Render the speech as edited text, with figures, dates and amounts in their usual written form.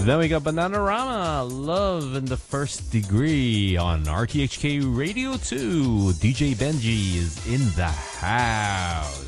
Then we got Bananarama, Love in the First Degree on RTHK Radio 2. DJ Benji is in the house.